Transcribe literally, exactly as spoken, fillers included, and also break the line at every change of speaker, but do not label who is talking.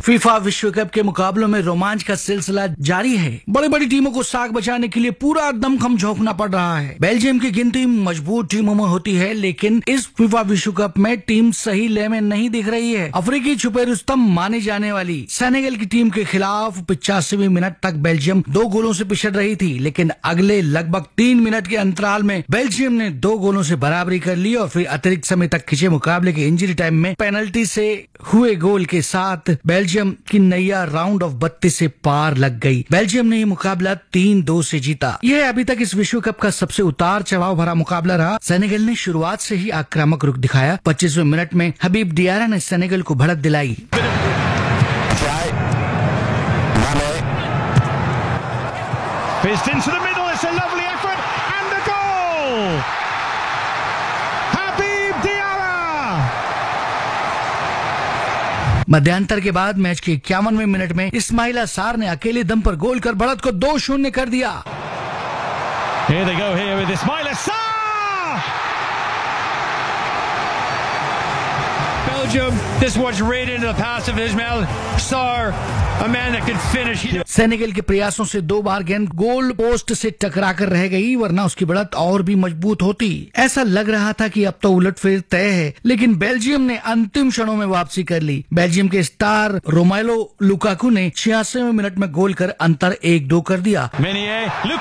FIFA विश्व cup के मुकाबलों में रोमांच का सिलसिला जारी है। बड़ी बड़ी टीमों को साख बचाने के लिए पूरा दमखम झोंकना पड़ रहा है। बेल्जियम की गिनती मजबूत टीमों में होती है, लेकिन इस फीफा विश्व कप में टीम सही लय में नहीं दिख रही है। अफ्रीकी छुपे रुस्तम माने जाने वाली सेनेगल की टीम के खिलाफ पिचासीवीं मिनट तक बेल्जियम दो गोलों से पिछड़ रही थी, लेकिन अगले लगभग तीन मिनट के अंतराल में बेल्जियम ने दो गोलों से बराबरी कर ली और फिर अतिरिक्त समय तक खिंचे मुकाबले के इंजरी टाइम में पेनल्टी से हुए गोल के साथ बेल्जियम की नैया राउंड ऑफ बत्तीस से पार लग गई। बेल्जियम ने ये मुकाबला तीन दो से जीता। यह अभी तक इस विश्व कप का सबसे उतार चढ़ाव भरा मुकाबला रहा। सेनेगल ने शुरुआत से ही आक्रामक रुख दिखाया। पच्चीसवें मिनट में हबीब डियारा ने सेनेगल को बढ़त दिलाई। मध्यांतर के बाद मैच के इक्यावनवें मिनट में इस्माइला सार ने अकेले दम पर गोल कर बढ़त को दो शून्य कर दिया।
Here they go here with Ismaila Sarr! Belgium, this was right into the pass of Ismail Sarr, a man that could finish.
Senegal के प्रयासों से दो बार गेंद गोल पोस्ट से टकराकर रह गई, वरना उसकी बढ़त और भी मजबूत होती। ऐसा लग रहा था कि अब तो उलटफेर तय है, लेकिन बेल्जियम ने अंतिम क्षणों में वापसी कर ली। बेल्जियम के स्टार रोमेलो लुकाकू ने छियासीवें मिनट में गोल कर अंतर एक दो कर दिया।